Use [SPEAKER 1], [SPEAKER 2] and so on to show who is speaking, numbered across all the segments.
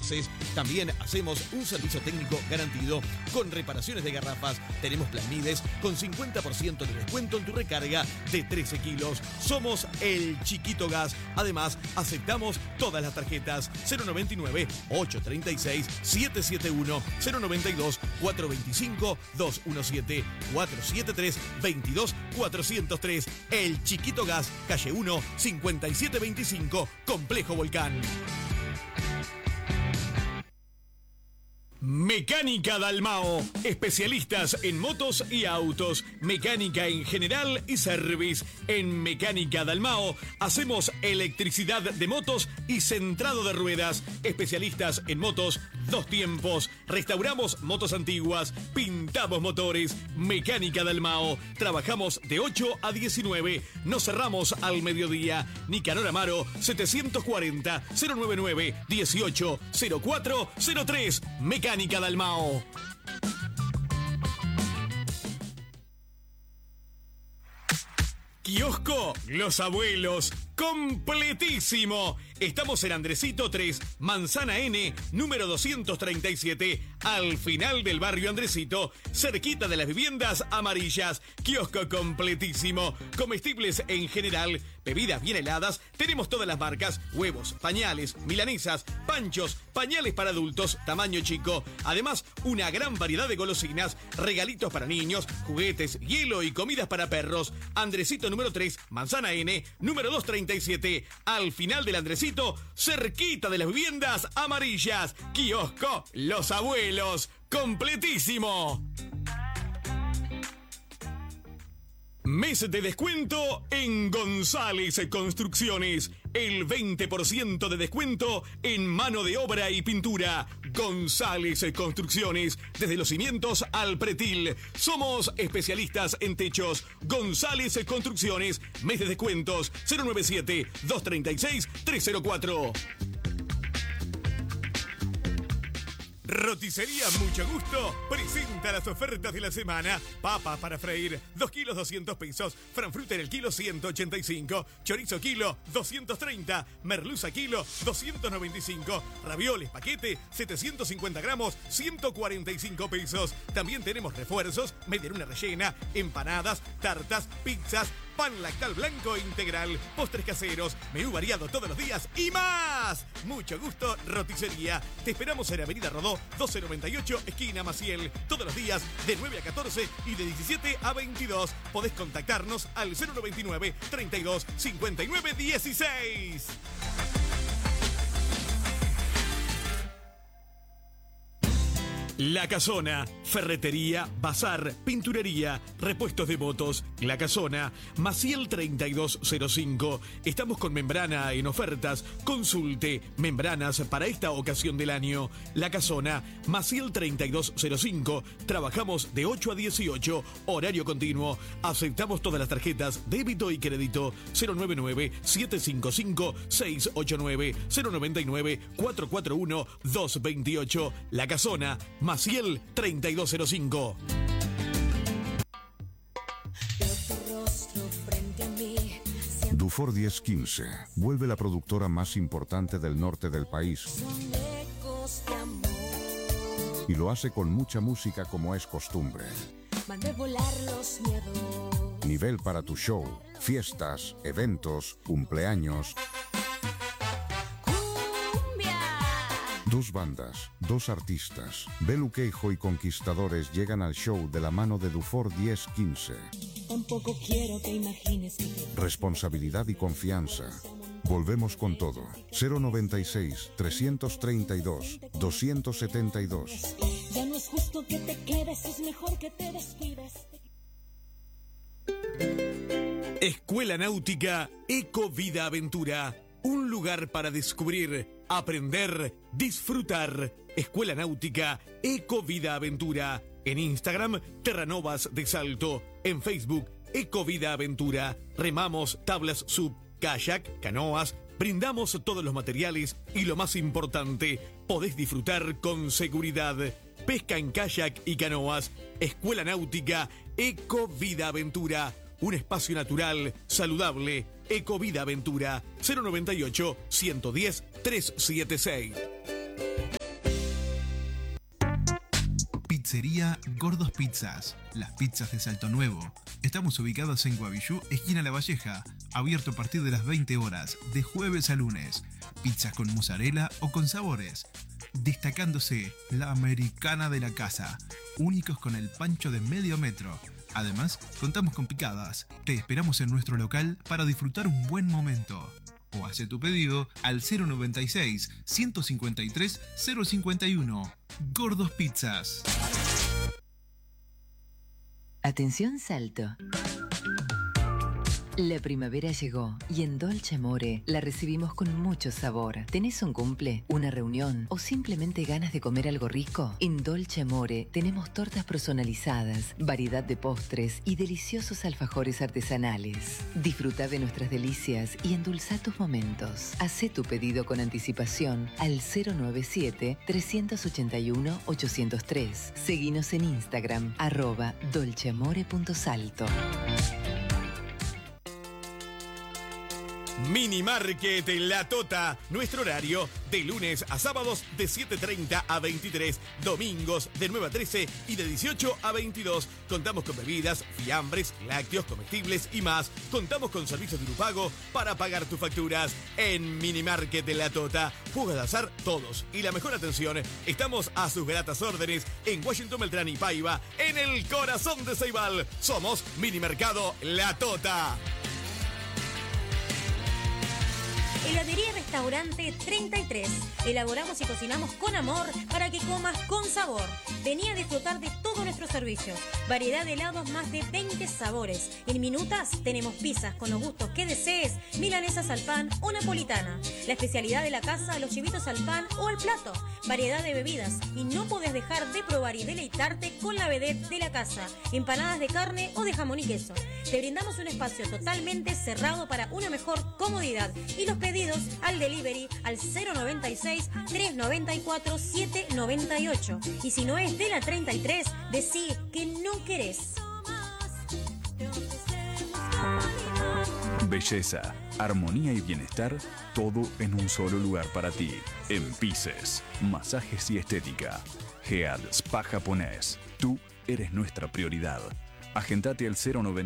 [SPEAKER 1] envases. También hacemos un servicio técnico garantido con reparaciones de garrafas. Tenemos plan Mides con 50% de descuento en tu recarga de 13 kilos. Somos el Chiquito Gas. Además, aceptamos todas las tarjetas. 099-836-771, 092-425-217, 473-22-403. El Chiquito Gas, calle 1, 5725, Complejo Volcán. Mecánica Dalmao, especialistas en motos y autos, mecánica en general y service. En Mecánica Dalmao hacemos electricidad de motos y centrado de ruedas, especialistas en motos 2 tiempos, restauramos motos antiguas, pintamos motores. Mecánica Dalmao, trabajamos de 8 a 19, nos cerramos al mediodía. Nicanor Amaro 740 099 18 04 03. Mecánica Dalmao. Kiosco Los Abuelos, completísimo. Estamos en Andresito 3, Manzana N, número 237, al final del barrio Andresito, cerquita de las viviendas amarillas. Kiosco completísimo, comestibles en general, bebidas bien heladas, tenemos todas las marcas, huevos, pañales, milanesas, panchos, pañales para adultos, tamaño chico. Además, una gran variedad de golosinas, regalitos para niños, juguetes, hielo y comidas para perros. Andresito número 3, Manzana N, número 237, al final del Andresito, cerquita de las viviendas amarillas. Kiosco Los Abuelos, completísimo. Mes de descuento en González Construcciones. El 20% de descuento en mano de obra y pintura. González Construcciones. Desde los cimientos al pretil. Somos especialistas en techos. González Construcciones. Mes de descuentos 097-236-304. Roticería Mucho Gusto presenta las ofertas de la semana. Papas para freír, 2 kilos 200 pesos. Frankfurter el kilo 185. Chorizo kilo 230. Merluza kilo 295. Ravioles paquete 750 gramos 145 pesos. También tenemos refuerzos, media luna rellena, empanadas, tartas, pizzas, pan lactal blanco integral, postres caseros, menú variado todos los días y más. Mucho Gusto Roticería. Te esperamos en Avenida Rodó 1298, esquina Maciel, todos los días de 9 a 14 y de 17 a 22. Podés contactarnos al 099 32 59 16. La Casona, ferretería, bazar, pinturería, repuestos de motos. La Casona, Maciel 3205. Estamos con membrana en ofertas. Consulte membranas para esta ocasión del año. La Casona, Maciel 3205. Trabajamos de 8 a 18, horario continuo. Aceptamos todas las tarjetas, débito y crédito. 099-755-689, 099-441-228. La Casona, Maciel 3205.
[SPEAKER 2] Dufour 1015 vuelve la productora más importante del norte del país y lo hace con mucha música como es costumbre. Nivel para tu show, fiestas, eventos, cumpleaños. 2 bandas, 2 artistas, Belu Queijo y Conquistadores llegan al show de la mano de Dufour 1015.
[SPEAKER 3] Tampoco quiero que imagines que
[SPEAKER 2] responsabilidad y confianza. Volvemos con todo. 096-332-272.
[SPEAKER 3] Ya no es justo que te quedes, es mejor que te despides.
[SPEAKER 1] Escuela Náutica Eco Vida Aventura. Un lugar para descubrir, aprender, disfrutar. Escuela Náutica Eco Vida Aventura. En Instagram, Terranovas de Salto. En Facebook, Eco Vida Aventura. Remamos, tablas sub, kayak, canoas. Brindamos todos los materiales y lo más importante, podés disfrutar con seguridad. Pesca en kayak y canoas. Escuela Náutica Eco Vida Aventura. Un espacio natural, saludable. Ecovida Aventura, 098-110-376.
[SPEAKER 4] Pizzería Gordos Pizzas, las pizzas de Salto Nuevo. Estamos ubicados en Guavillú, esquina La Valleja, abierto a partir de las 20 horas, de jueves a lunes. Pizzas con mozzarella o con sabores. Destacándose la americana de la casa, únicos con el pancho de medio metro. Además, contamos con picadas. Te esperamos en nuestro local para disfrutar un buen momento. O hace tu pedido al 096 153 051. Gordos Pizzas.
[SPEAKER 5] Atención Salto. La primavera llegó y en Dolce Amore la recibimos con mucho sabor. ¿Tenés un cumple, una reunión o simplemente ganas de comer algo rico? En Dolce Amore tenemos tortas personalizadas, variedad de postres y deliciosos alfajores artesanales. Disfruta de nuestras delicias y endulza tus momentos. Hacé tu pedido con anticipación al 097-381-803. Seguinos en Instagram, @dolceamore.salto.
[SPEAKER 1] Mini Market La Tota, nuestro horario de lunes a sábados de 7:30 a 23, domingos de 9 a 13 y de 18 a 22. Contamos con bebidas, fiambres, lácteos, comestibles y más. Contamos con servicios de Grupago para pagar tus facturas. En Mini Market La Tota, juegos de azar todos y la mejor atención. Estamos a sus gratas órdenes en Washington, Beltrán y Paiva, en el corazón de Ceibal. Somos Mini Mercado La Tota.
[SPEAKER 6] Heladería y Restaurante 33. Elaboramos y cocinamos con amor para que comas con sabor. Vení a disfrutar de todos nuestros servicios. Variedad de helados, más de 20 sabores. En minutas tenemos pizzas con los gustos que desees, milanesas al pan o napolitana. La especialidad de la casa, los chivitos al pan o al plato. Variedad de bebidas y no podés dejar de probar y deleitarte con la vedette de la casa. Empanadas de carne o de jamón y queso. Te brindamos un espacio totalmente cerrado para una mejor comodidad y los pedidos al delivery al 096-394-798. Y si no es de la 33, decí que no querés.
[SPEAKER 7] Belleza, armonía y bienestar, todo en un solo lugar para ti. En Pises, masajes y estética. Head Spa Japonés, tú eres nuestra prioridad. Agendate al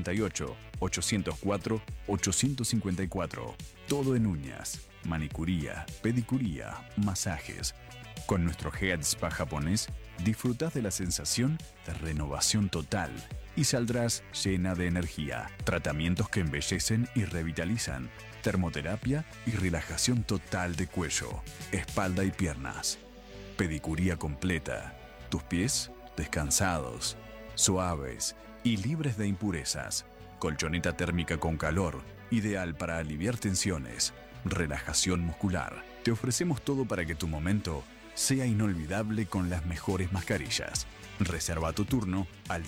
[SPEAKER 7] 098-804-854. Todo en uñas, manicuría, pedicuría, masajes. Con nuestro Head Spa Japonés, disfrutás de la sensación de renovación total y saldrás llena de energía. Tratamientos que embellecen y revitalizan. Termoterapia y relajación total de cuello, espalda y piernas. Pedicuría completa. Tus pies descansados, suaves y libres de impurezas. Colchoneta térmica con calor, ideal para aliviar tensiones. Relajación muscular. Te ofrecemos todo para que tu momento sea inolvidable con las mejores mascarillas. Reserva tu turno al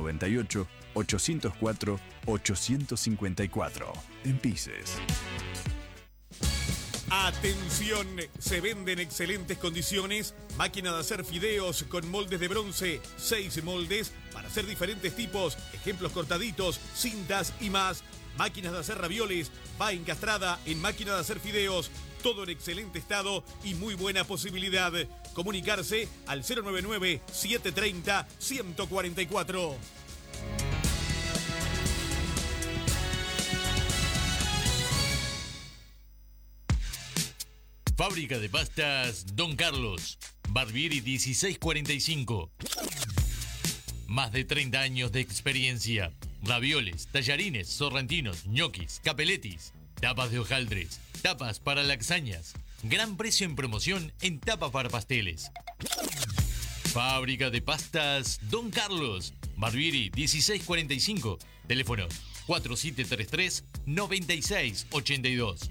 [SPEAKER 7] 098-804-854. En Pises.
[SPEAKER 1] Atención, se vende en excelentes condiciones máquina de hacer fideos con moldes de bronce, 6 moldes para hacer diferentes tipos, ejemplos cortaditos, cintas y más. Máquinas de hacer ravioles, va encastrada en máquina de hacer fideos, todo en excelente estado y muy buena posibilidad. Comunicarse al 099-730-144.
[SPEAKER 8] Fábrica de pastas Don Carlos, Barbieri 1645. Más de 30 años de experiencia. Ravioles, tallarines, sorrentinos, ñoquis, capeletis, tapas de hojaldres, tapas para lasañas. Gran precio en promoción en tapas para pasteles. Fábrica de pastas Don Carlos, Barbieri 1645. Teléfono 4733-9682.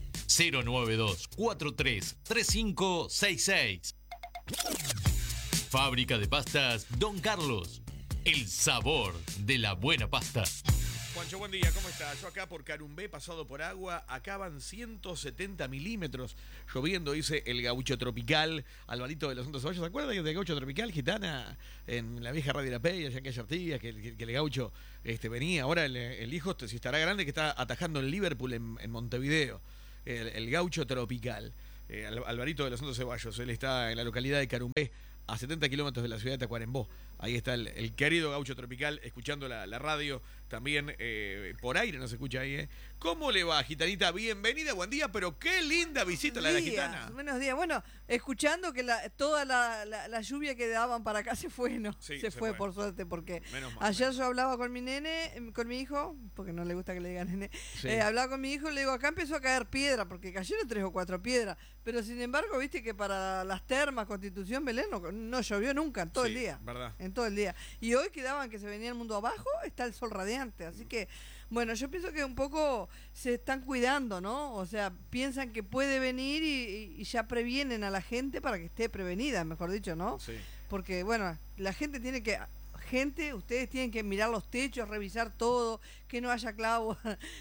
[SPEAKER 8] 092-433566. Fábrica de pastas Don Carlos. El sabor de la buena pasta.
[SPEAKER 1] Juancho, buen día, ¿cómo está? Yo acá por Carumbé, pasado por agua, acá van 170 milímetros lloviendo, dice el Gaucho Tropical, Alvarito de los Santos Ceballos. ¿Se acuerdan del Gaucho Tropical, Gitana? En la vieja Radio La Peña, ya que ayer días, que el Gaucho venía. Ahora el hijo, si estará grande, que está atajando en Liverpool, en Montevideo. El Gaucho Tropical. Alvarito de los Santos Ceballos, él está en la localidad de Carumbé, a 70 kilómetros de la ciudad de Tacuarembó. Ahí está el querido Gaucho Tropical, escuchando la radio, también por aire nos escucha ahí, ¿eh? ¿Cómo le va, Gitanita? Bienvenida, buen día, pero qué linda visita la de la Gitana.
[SPEAKER 9] Buenos días, bueno, escuchando que toda la lluvia que daban para acá se fue, ¿no?
[SPEAKER 1] Sí,
[SPEAKER 9] se fue por suerte, porque
[SPEAKER 1] mal,
[SPEAKER 9] ayer yo hablaba con mi nene, con mi hijo, porque no le gusta que le digan nene,
[SPEAKER 1] sí.
[SPEAKER 9] Hablaba con mi hijo y le digo, acá empezó a caer piedra, porque cayeron 3 o 4 piedras, pero sin embargo, viste que para las termas, Constitución, Belén, no llovió nunca, en todo el día.
[SPEAKER 1] Verdad.
[SPEAKER 9] En todo el día. Y hoy quedaban que se venía el mundo abajo, está el sol radiante, así que, bueno, yo pienso que un poco se están cuidando, ¿no? O sea, piensan que puede venir y ya previenen a la gente para que esté prevenida, mejor dicho, ¿no?
[SPEAKER 1] Sí.
[SPEAKER 9] Porque, bueno, la gente tiene que... ustedes tienen que mirar los techos, revisar todo, que no haya clavos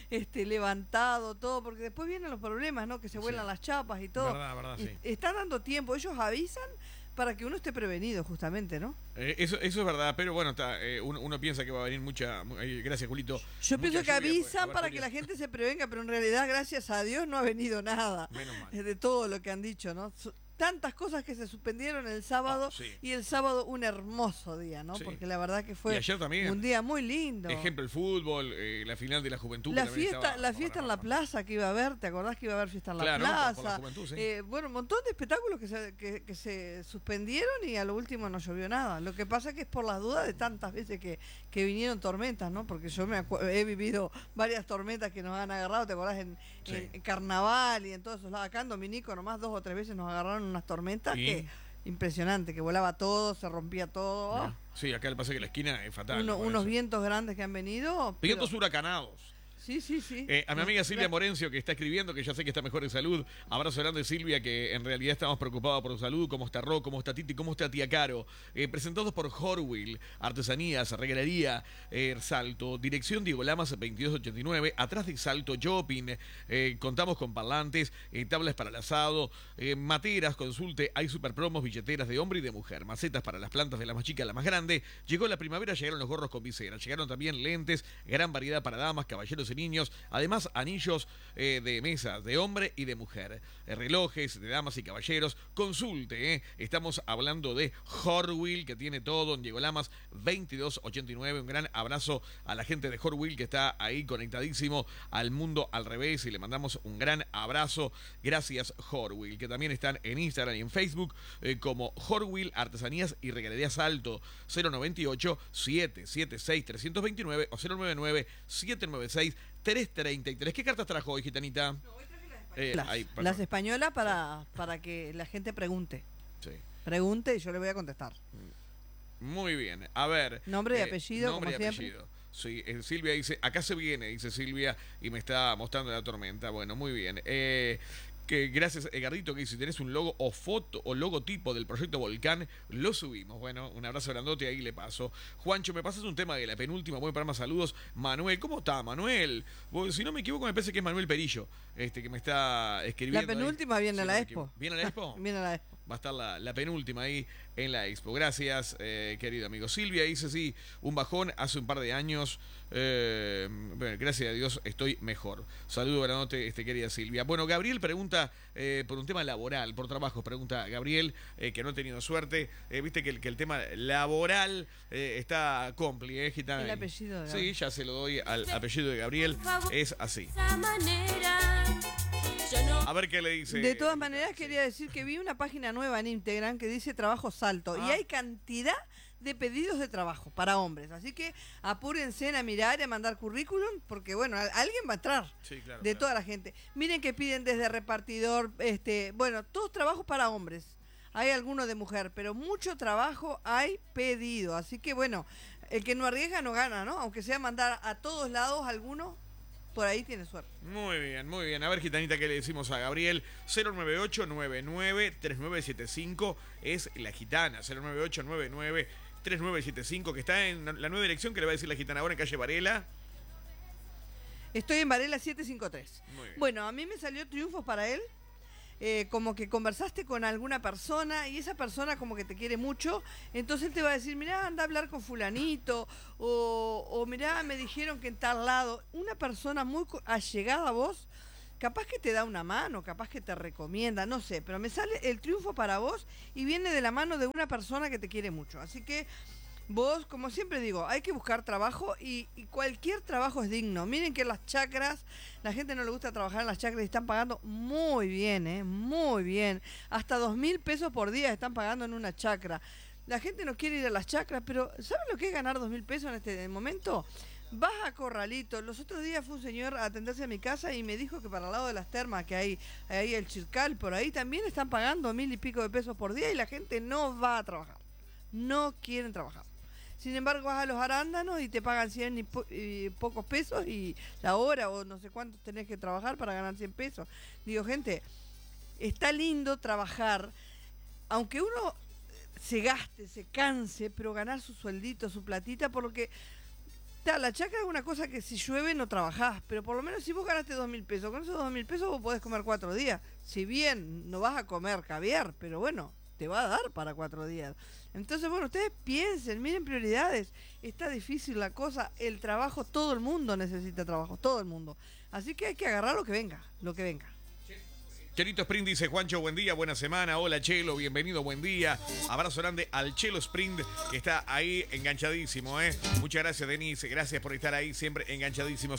[SPEAKER 9] levantado, todo, porque después vienen los problemas, ¿no? Que se vuelan las chapas y todo.
[SPEAKER 1] Verdad, sí.
[SPEAKER 9] Están dando tiempo, ellos avisan para que uno esté prevenido, justamente, ¿no?
[SPEAKER 1] Eso es verdad, pero bueno, uno piensa que va a venir mucha... gracias, Julito.
[SPEAKER 9] Yo pienso que
[SPEAKER 1] lluvia,
[SPEAKER 9] avisan
[SPEAKER 1] pues,
[SPEAKER 9] para que la gente se prevenga, pero en realidad, gracias a Dios, no ha venido nada.
[SPEAKER 1] Menos mal.
[SPEAKER 9] De todo lo que han dicho, ¿no? Tantas cosas que se suspendieron el sábado,
[SPEAKER 1] sí.
[SPEAKER 9] y el sábado un hermoso día, ¿no?
[SPEAKER 1] Sí.
[SPEAKER 9] Porque la verdad que fue
[SPEAKER 1] ayer también,
[SPEAKER 9] un día muy lindo.
[SPEAKER 1] Ejemplo, el fútbol, la final de la juventud.
[SPEAKER 9] La fiesta en la plaza que iba a haber, ¿te acordás que iba a haber fiesta en la plaza?
[SPEAKER 1] Por la juventud, sí.
[SPEAKER 9] Bueno, un montón de espectáculos que se suspendieron y a lo último no llovió nada. Lo que pasa que es por las dudas de tantas veces que vinieron tormentas, ¿no? Porque yo he vivido varias tormentas que nos han agarrado, ¿te acordás? En Carnaval y en todos esos lados. Acá en Dominico nomás 2 o 3 veces nos agarraron unas tormentas impresionante, que volaba todo, se rompía todo. Oh.
[SPEAKER 1] Sí, acá le pasa que la esquina es fatal.
[SPEAKER 9] Unos vientos grandes que han venido.
[SPEAKER 1] Vientos huracanados.
[SPEAKER 9] Sí.
[SPEAKER 1] A mi amiga Silvia Morencio, que está escribiendo, que ya sé que está mejor de salud. Abrazo grande, Silvia, que en realidad estamos preocupados por su salud. ¿Cómo está Ro? ¿Cómo está Titi? ¿Cómo está Tía Caro? Presentados por Horwil, Artesanías, Regalería, Salto, dirección Diego Lamas 2289, atrás de Salto Shopping. Contamos con parlantes, tablas para el asado, materas, consulte, hay super promos, billeteras de hombre y de mujer, macetas para las plantas de la más chica a la más grande. Llegó la primavera, llegaron los gorros con visera, llegaron también lentes, gran variedad para damas, caballeros y niños, además anillos de mesa de hombre y de mujer, relojes de damas y caballeros. Consulte, estamos hablando de Horwil, que tiene todo en Diego Lamas 2289. Un gran abrazo a la gente de Horwil que está ahí conectadísimo al mundo al revés, y le mandamos un gran abrazo. Gracias, Horwil, que también están en Instagram y en Facebook como Horwil Artesanías y Regalería Salto. 098 776 329 o 099 796 333. ¿Qué cartas trajo hoy, Gitanita?
[SPEAKER 9] No, hoy traje las españolas para que la gente pregunte.
[SPEAKER 1] Sí.
[SPEAKER 9] Pregunte y yo le voy a contestar.
[SPEAKER 1] Muy bien. A ver.
[SPEAKER 9] Nombre y apellido,
[SPEAKER 1] nombre
[SPEAKER 9] como
[SPEAKER 1] y
[SPEAKER 9] siempre.
[SPEAKER 1] apellido. Sí, Silvia dice, acá se viene, dice Silvia, y me está mostrando la tormenta. Bueno, muy bien. Que gracias, Edgardito, que dice, si tenés un logo o foto o logotipo del proyecto Volcán, lo subimos. Bueno, un abrazo grandote, ahí le paso. Juancho, me pasas un tema de la penúltima, voy para más saludos. Manuel, ¿cómo está, Manuel? Si no me equivoco, me parece que es Manuel Perillo, que me está escribiendo.
[SPEAKER 9] La penúltima
[SPEAKER 1] ahí.
[SPEAKER 9] viene a la Expo.
[SPEAKER 1] ¿Viene a la Expo?
[SPEAKER 9] Viene a la Expo.
[SPEAKER 1] Va a estar la penúltima ahí en la Expo. Gracias, querido amigo. Silvia dice, sí, un bajón hace un par de años. Bueno, gracias a Dios estoy mejor. Saludo granote, querida Silvia. Bueno, Gabriel pregunta por un tema laboral, por trabajo. Pregunta Gabriel, que no ha tenido suerte. Viste que el tema laboral está compli, Gitana.
[SPEAKER 9] El apellido de
[SPEAKER 1] Sí, ya se lo doy al apellido de Gabriel. Es así. A ver qué le dice.
[SPEAKER 9] De todas maneras, quería decir que vi una página nueva en Instagram que dice Trabajo Salto. Y hay cantidad de pedidos de trabajo para hombres. Así que apúrense a mirar y a mandar currículum, porque bueno, alguien va a entrar.
[SPEAKER 1] Sí, claro,
[SPEAKER 9] de toda la gente. Miren que piden desde repartidor, bueno, todos trabajos para hombres. Hay algunos de mujer, pero mucho trabajo hay pedido. Así que bueno, el que no arriesga no gana, ¿no? Aunque sea mandar a todos lados alguno, por ahí tiene suerte.
[SPEAKER 1] Muy bien, muy bien. A ver, Gitanita, ¿qué le decimos a Gabriel? 098-99-3975 es la Gitana. 098-99-3975, que está en la nueva dirección que le va a decir la Gitana ahora en calle Varela.
[SPEAKER 9] Estoy en Varela 753.
[SPEAKER 1] Muy bien.
[SPEAKER 9] Bueno, a mí me salió triunfos para él. Como que conversaste con alguna persona y esa persona como que te quiere mucho, entonces él te va a decir, mirá, anda a hablar con fulanito, o mirá, me dijeron que en tal lado. Una persona muy allegada a vos capaz que te da una mano, capaz que te recomienda, no sé, pero me sale el triunfo para vos y viene de la mano de una persona que te quiere mucho. Así que vos, como siempre digo, hay que buscar trabajo y cualquier trabajo es digno. Miren que las chacras, la gente no le gusta trabajar en las chacras y están pagando muy bien, muy bien. Hasta 2.000 pesos por día están pagando en una chacra. La gente no quiere ir a las chacras, pero ¿saben lo que es ganar 2.000 pesos en este momento? Vas a Corralito. Los otros días fue un señor a atenderse a mi casa y me dijo que para el lado de las termas, que hay ahí el Chircal, por ahí también están pagando 1.000 y pico de pesos por día y la gente no va a trabajar. No quieren trabajar. Sin embargo, vas a los arándanos y te pagan 100 y pocos pesos y la hora o no sé cuánto tenés que trabajar para ganar 100 pesos. Digo, gente, está lindo trabajar, aunque uno se gaste, se canse, pero ganar su sueldito, su platita, porque la chacra es una cosa que si llueve no trabajás, pero por lo menos si vos ganaste 2.000 pesos, con esos 2.000 pesos vos podés comer 4 días. Si bien no vas a comer caviar, pero bueno, te va a dar para 4 días. Entonces, bueno, ustedes piensen, miren prioridades. Está difícil la cosa, el trabajo, todo el mundo necesita trabajo, todo el mundo. Así que hay que agarrar lo que venga, lo que venga.
[SPEAKER 1] Chelito Sprint dice: Juancho, buen día, buena semana. Hola, Chelo, bienvenido, buen día. Abrazo grande al Chelo Sprint, que está ahí enganchadísimo, ¿eh? Muchas gracias, Denise. Gracias por estar ahí siempre enganchadísimo.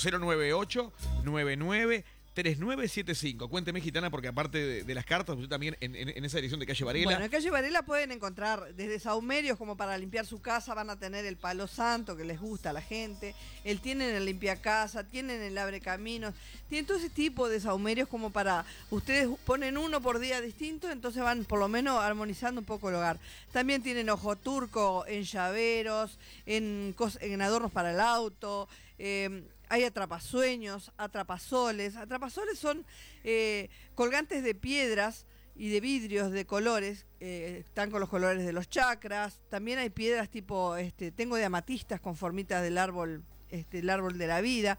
[SPEAKER 1] 098-993975. Cuénteme, gitana, porque aparte de las cartas, usted también en esa dirección de calle Varela.
[SPEAKER 9] Bueno, en calle Varela pueden encontrar desde sahumerios como para limpiar su casa, van a tener el palo santo que les gusta a la gente, tienen el limpiacasa, tienen el abre caminos, tienen todo ese tipo de sahumerios como para, ustedes ponen uno por día distinto, entonces van por lo menos armonizando un poco el hogar. También tienen ojo turco en llaveros, en adornos para el auto, hay atrapasueños, atrapasoles. Atrapasoles son colgantes de piedras y de vidrios de colores. Están con los colores de los chakras. También hay piedras tipo, tengo de amatistas con formitas del árbol, el árbol de la vida.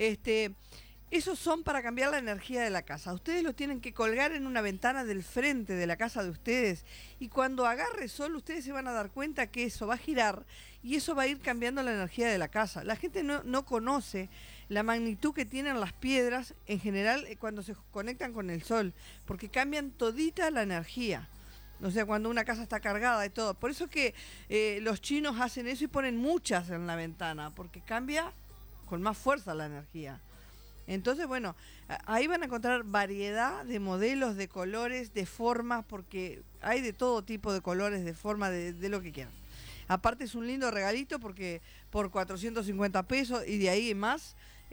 [SPEAKER 9] Esos son para cambiar la energía de la casa. Ustedes lo tienen que colgar en una ventana del frente de la casa de ustedes y cuando agarre sol ustedes se van a dar cuenta que eso va a girar y eso va a ir cambiando la energía de la casa. La gente no conoce la magnitud que tienen las piedras en general cuando se conectan con el sol, porque cambian todita la energía. O sea, cuando una casa está cargada y todo. Por eso que los chinos hacen eso y ponen muchas en la ventana, porque cambia con más fuerza la energía. Entonces, bueno, ahí van a encontrar variedad de modelos, de colores, de formas, porque hay de todo tipo de colores, de forma, de lo que quieran. Aparte es un lindo regalito porque por 450 pesos y de ahí en más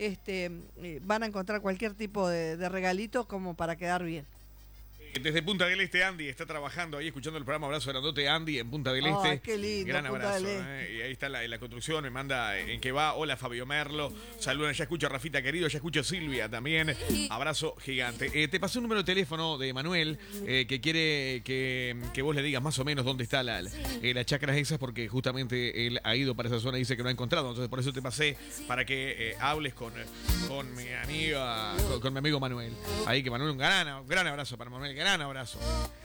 [SPEAKER 9] van a encontrar cualquier tipo de regalito como para quedar bien.
[SPEAKER 1] Desde Punta del Este, Andy está trabajando ahí, escuchando el programa. Abrazo grandote, Andy, en Punta del Este.
[SPEAKER 9] Ay, qué lindo,
[SPEAKER 1] gran
[SPEAKER 9] Punta
[SPEAKER 1] abrazo.
[SPEAKER 9] del Este.
[SPEAKER 1] Y ahí está la construcción, me manda en que va. Hola, Fabio Merlo. Saludan, ya escucho a Rafita querido, ya escucho a Silvia también. Abrazo gigante. Te pasé un número de teléfono de Manuel que quiere que vos le digas más o menos dónde está la chacra esas, porque justamente él ha ido para esa zona y dice que no ha encontrado. Entonces, por eso te pasé para que hables con mi amiga, con mi amigo Manuel. Ahí que Manuel, un gran abrazo para Manuel. Gran abrazo.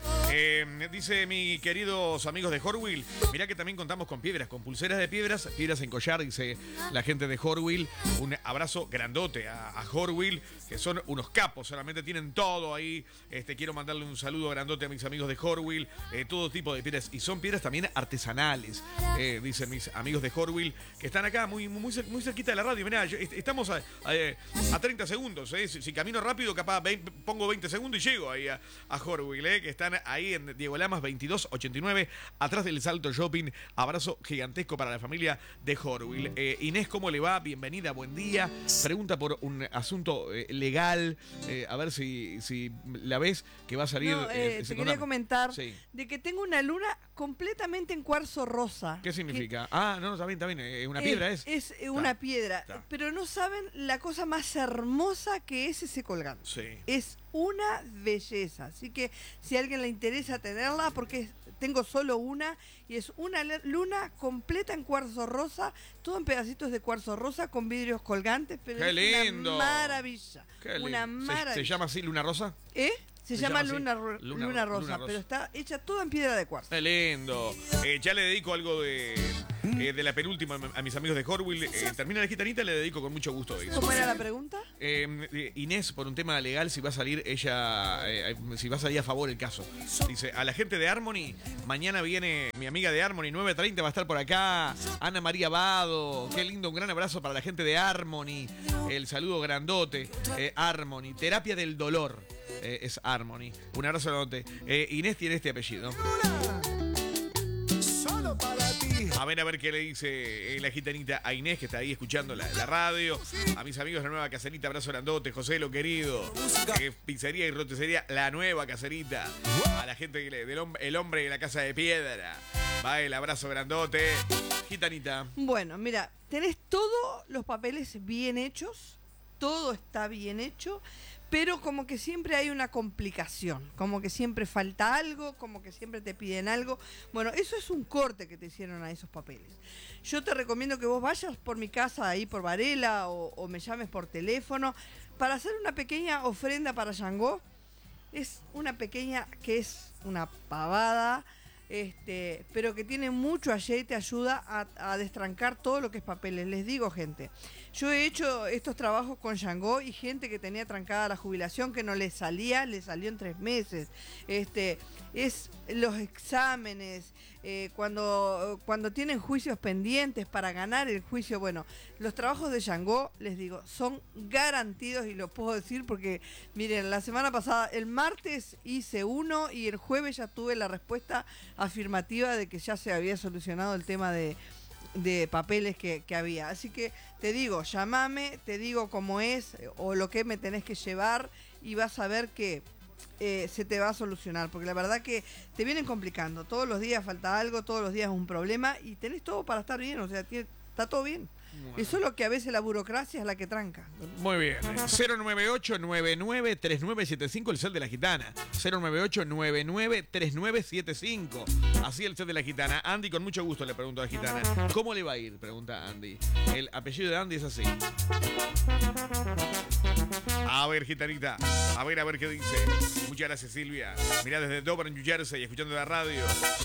[SPEAKER 1] Dice mi queridos amigos de Horwil, mirá que también contamos con piedras, con pulseras de piedras en collar, dice la gente de Horwil. Un abrazo grandote a Horwil, que son unos capos, solamente tienen todo ahí. Quiero mandarle un saludo grandote a mis amigos de Horwil, todo tipo de piedras, y son piedras también artesanales, dicen mis amigos de Horwil, que están acá muy cerquita de la radio. Mirá, estamos a 30 segundos, si camino rápido capaz pongo 20 segundos y llego ahí a Horwil, que están ahí en Diego Lamas 2289, atrás del Salto Shopping. Abrazo gigantesco para la familia de Horwil. Inés, ¿cómo le va? Bienvenida, buen día. Pregunta por un asunto legal, a ver si la ves que va a salir.
[SPEAKER 9] Te quería comentar de que tengo una luna completamente en cuarzo rosa.
[SPEAKER 1] ¿Qué significa? No, está bien. ¿Una piedra es?
[SPEAKER 9] Es una piedra, pero no saben la cosa más hermosa que es ese colgante.
[SPEAKER 1] Sí.
[SPEAKER 9] Es una belleza, así que si a alguien le interesa tenerla, porque tengo solo una y es una luna completa en cuarzo rosa, todo en pedacitos de cuarzo rosa con vidrios colgantes, pero
[SPEAKER 1] ¡qué
[SPEAKER 9] es
[SPEAKER 1] lindo!
[SPEAKER 9] una maravilla.
[SPEAKER 1] Qué lindo.
[SPEAKER 9] Una maravilla.
[SPEAKER 1] ¿Se llama así Luna Rosa?
[SPEAKER 9] Se llama
[SPEAKER 1] así?
[SPEAKER 9] Luna Rosa, pero está hecha toda en piedra de cuarzo.
[SPEAKER 1] ¡Qué lindo! Ya le dedico algo de la penúltima a mis amigos de Horwil. Termina la gitanita, le dedico con mucho gusto.
[SPEAKER 9] ¿Cómo era la pregunta?
[SPEAKER 1] Inés, por un tema legal, si va a salir ella, si va a salir a favor el caso. Dice, a la gente de Harmony, mañana viene mi amiga de Harmony, 9:30 va a estar por acá, Ana María Vado. Qué lindo, un gran abrazo para la gente de Harmony. El saludo grandote. Harmony, terapia del dolor. Es Harmony. Un abrazo grandote. Inés tiene este apellido. A ver qué le dice la gitanita a Inés, que está ahí escuchando la radio. A mis amigos de la Nueva Caserita, abrazo grandote. José, lo querido. Pizzería y roticería, La Nueva Caserita. A la gente el hombre de la Casa de Piedra. Va el abrazo grandote. Gitanita.
[SPEAKER 9] Bueno, mira, tenés todos los papeles bien hechos. Todo está bien hecho. Pero como que siempre hay una complicación, como que siempre falta algo, como que siempre te piden algo. Bueno, eso es un corte que te hicieron a esos papeles. Yo te recomiendo que vos vayas por mi casa ahí por Varela o me llames por teléfono para hacer una pequeña ofrenda para Yango. Es una pequeña que es una pavada, pero que tiene mucho ayer y te ayuda a destrancar todo lo que es papeles. Les digo, gente, yo he hecho estos trabajos con Yango y gente que tenía trancada la jubilación que no le salió en 3 meses. Es los exámenes, cuando tienen juicios pendientes para ganar el juicio. Bueno, los trabajos de Yango, les digo, son garantidos y lo puedo decir porque, miren, la semana pasada, el martes hice uno y el jueves ya tuve la respuesta afirmativa de que ya se había solucionado el tema de papeles que había. Así que te digo, llámame, te digo cómo es o lo que me tenés que llevar y vas a ver que se te va a solucionar, porque la verdad que te vienen complicando. Todos los días falta algo, todos los días es un problema y tenés todo para estar bien, o sea, está todo bien. Bueno. Es solo que a veces la burocracia es la que tranca.
[SPEAKER 1] Muy bien. 098-993975, el cel de la gitana. 098-993975. Así el cel de la gitana. Andy, con mucho gusto le pregunto a la gitana. ¿Cómo le va a ir? Pregunta Andy. El apellido de Andy es así. A ver, gitanita. A ver qué dice. Muchas gracias, Silvia. Mirá desde Dover, New Jersey, escuchando la radio.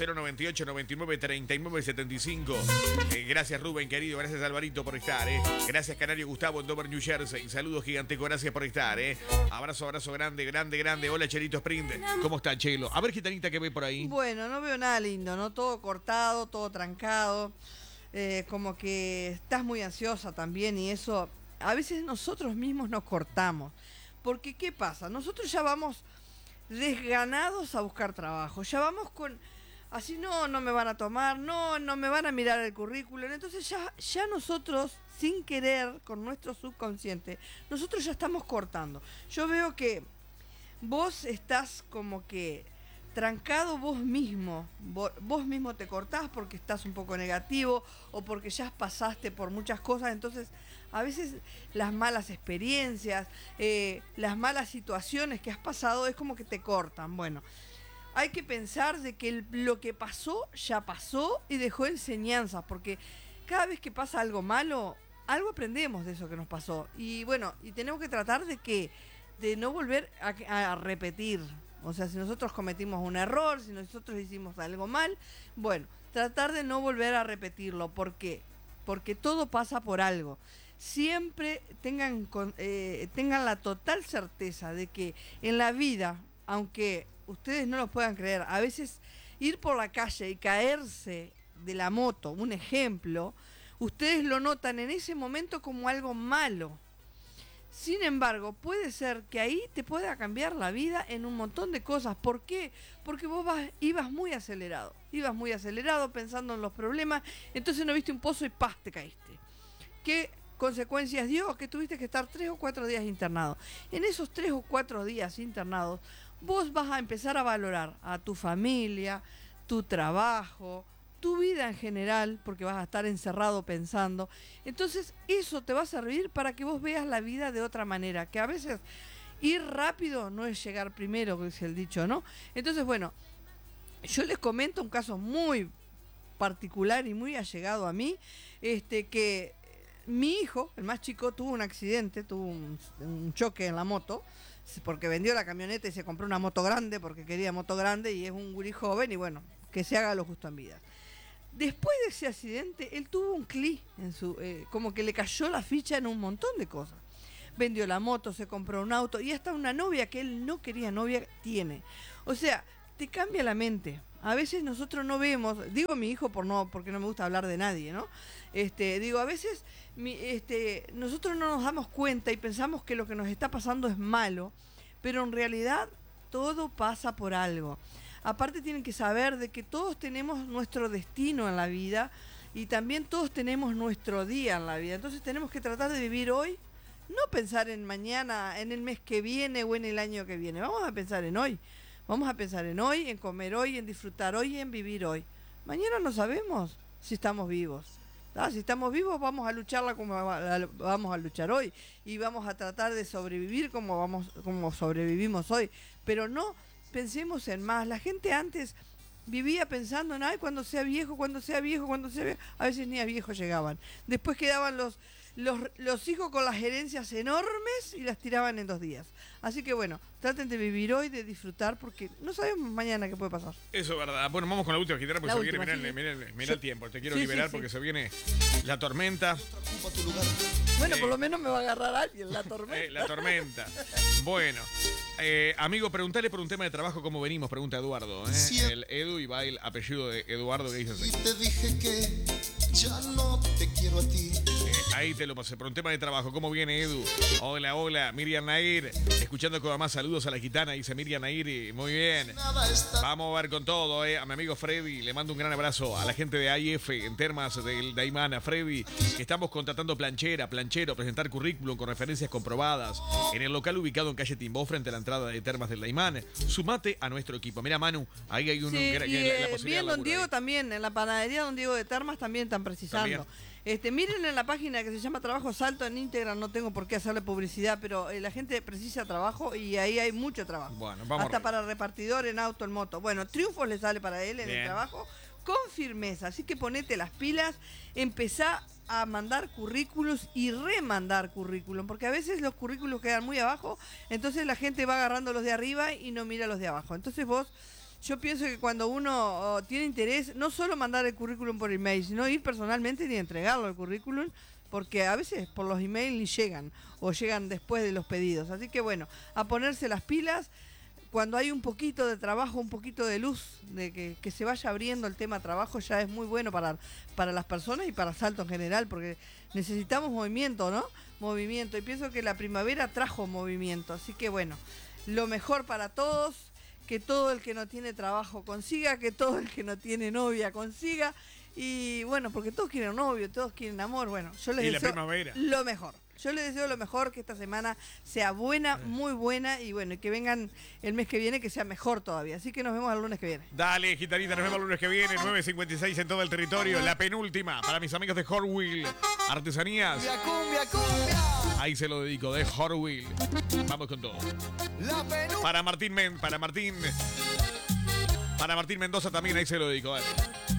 [SPEAKER 1] 098-993975. Gracias, Rubén, querido. Gracias, Alvarito, por estar. Gracias, Canario Gustavo, en Dover, New Jersey. Saludos giganteco, gracias por estar. Abrazo grande. Hola, Chelito Sprint. ¿Cómo está, Chelo? A ver, gitanita, ¿qué ve por ahí?
[SPEAKER 9] Bueno, no veo nada lindo, ¿no? Todo cortado, todo trancado. Como que estás muy ansiosa también y eso... A veces nosotros mismos nos cortamos. Porque, ¿qué pasa? Nosotros ya vamos desganados a buscar trabajo. Ya vamos con... Así, no me van a tomar, no me van a mirar el currículum. Entonces ya nosotros, sin querer, con nuestro subconsciente, nosotros ya estamos cortando. Yo veo que vos estás como que trancado vos mismo. Vos mismo te cortás porque estás un poco negativo o porque ya pasaste por muchas cosas. Entonces, a veces las malas experiencias, las malas situaciones que has pasado es como que te cortan. Bueno, hay que pensar de que lo que pasó ya pasó y dejó enseñanzas, porque cada vez que pasa algo malo, algo aprendemos de eso que nos pasó. Y bueno, y tenemos que tratar de no volver a repetir. O sea, si nosotros cometimos un error, si nosotros hicimos algo mal, bueno, tratar de no volver a repetirlo. ¿Por qué? Porque todo pasa por algo. Siempre tengan la total certeza de que en la vida, aunque ustedes no lo puedan creer, a veces ir por la calle y caerse de la moto, un ejemplo, ustedes lo notan en ese momento como algo malo. Sin embargo, puede ser que ahí te pueda cambiar la vida en un montón de cosas. ¿Por qué? Porque vos ibas muy acelerado pensando en los problemas, entonces no viste un pozo y ¡paz! Te caíste. ¿Qué consecuencias dio? Que tuviste que estar 3 o 4 días internado. En esos 3 o 4 días internados, vos vas a empezar a valorar a tu familia, tu trabajo, tu vida en general, porque vas a estar encerrado pensando. Entonces eso te va a servir para que vos veas la vida de otra manera, que a veces ir rápido no es llegar primero, que es el dicho, ¿no? Entonces, bueno, yo les comento un caso muy particular y muy allegado a mí, que mi hijo, el más chico, tuvo un accidente, tuvo un choque en la moto, porque vendió la camioneta y se compró una moto grande porque quería moto grande y es un gurí joven y bueno, que se haga lo justo en vida. Después de ese accidente, él tuvo un clic en su, como que le cayó la ficha en un montón de cosas. Vendió la moto, se compró un auto y hasta una novia que él no quería novia tiene. O sea, te cambia la mente. A veces nosotros no vemos, digo mi hijo porque no me gusta hablar de nadie, ¿no? Digo, a veces nosotros no nos damos cuenta y pensamos que lo que nos está pasando es malo, pero en realidad todo pasa por algo. Aparte tienen que saber de que todos tenemos nuestro destino en la vida y también todos tenemos nuestro día en la vida. Entonces tenemos que tratar de vivir hoy, no pensar en mañana, en el mes que viene o en el año que viene. Vamos a pensar en hoy. Vamos a pensar en hoy, en comer hoy, en disfrutar hoy y en vivir hoy. Mañana no sabemos si estamos vivos. Si estamos vivos vamos a lucharla como vamos a luchar hoy y vamos a tratar de sobrevivir como sobrevivimos hoy. Pero no pensemos en más. La gente antes vivía pensando en, ay, cuando sea viejo, cuando sea viejo, cuando sea viejo. A veces ni a viejos llegaban. Después quedaban los hijos con las herencias enormes y las tiraban en 2 días. Así que bueno, traten de vivir hoy, de disfrutar, porque no sabemos mañana qué puede pasar.
[SPEAKER 1] Eso es verdad. Bueno, vamos con la última guitarra porque se viene, mira el tiempo. Te quiero liberar porque se viene la tormenta.
[SPEAKER 9] Bueno, por lo menos me va a agarrar alguien, la tormenta.
[SPEAKER 1] La tormenta. Bueno, amigo, preguntale por un tema de trabajo cómo venimos, pregunta Eduardo. El Edu y va el apellido de Eduardo que dice así.
[SPEAKER 10] Y te dije que ya no te quiero a ti.
[SPEAKER 1] Ahí te lo pasé, por un tema de trabajo. ¿Cómo viene Edu? Hola, Miriam Nair. Escuchando con más saludos a la gitana, dice Miriam Nair. Muy bien. Vamos a ver con todo, a mi amigo Freddy. Le mando un gran abrazo a la gente de AIF en Termas del Daimán. A Freddy, que estamos contratando planchero, presentar currículum con referencias comprobadas en el local ubicado en calle Timbó frente a la entrada de Termas del Daimán. Sumate a nuestro equipo. Mira, Manu, ahí hay la posibilidad.
[SPEAKER 9] Bien, don Diego también, en la panadería don Diego de Termas también están precisando. ¿También? Miren en la página que se llama Trabajo Salto en Íntegra, no tengo por qué hacerle publicidad, pero la gente precisa trabajo y ahí hay mucho trabajo.
[SPEAKER 1] Bueno, vamos
[SPEAKER 9] hasta para repartidor en auto, en moto. Bueno, triunfos le sale para él en el trabajo con firmeza. Así que ponete las pilas, empezá a mandar currículos y remandar currículum, porque a veces los currículos quedan muy abajo, entonces la gente va agarrando los de arriba y no mira los de abajo. Entonces yo pienso que cuando uno tiene interés, no solo mandar el currículum por email, sino ir personalmente y entregarlo el currículum, porque a veces por los emails ni llegan, o llegan después de los pedidos. Así que bueno, a ponerse las pilas, cuando hay un poquito de trabajo, un poquito de luz, de que se vaya abriendo el tema trabajo, ya es muy bueno para las personas y para Salto en general, porque necesitamos movimiento, ¿no? Movimiento, y pienso que la primavera trajo movimiento, así que bueno, lo mejor para todos. Que todo el que no tiene trabajo consiga, que todo el que no tiene novia consiga. Y bueno, porque todos quieren novio, todos quieren amor. Bueno, yo les deseo lo mejor. Yo les deseo lo mejor, que esta semana sea buena, muy buena. Y bueno, y que vengan el mes que viene, que sea mejor todavía. Así que nos vemos el lunes que viene.
[SPEAKER 1] Dale, gitanita, nos vemos el lunes que viene, 9:56 en todo el territorio. La penúltima para mis amigos de Hot Wheel Artesanías. Ahí se lo dedico, de Hot Wheel. Vamos con todo. Para Martín Mendoza también, ahí se lo dedico, dale.